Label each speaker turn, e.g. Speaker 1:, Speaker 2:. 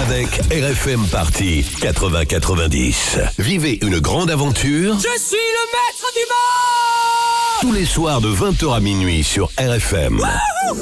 Speaker 1: avec RFM Party 80-90. Vivez une grande aventure.
Speaker 2: Je suis le maître du monde.
Speaker 1: Tous les soirs de 20h à minuit sur RFM.